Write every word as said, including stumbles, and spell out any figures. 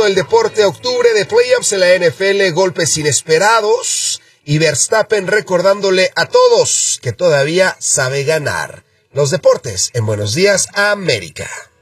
el deporte, octubre de playoffs en la N F L, golpes inesperados y Verstappen recordándole a todos que todavía sabe ganar. Los deportes en Buenos Días, América.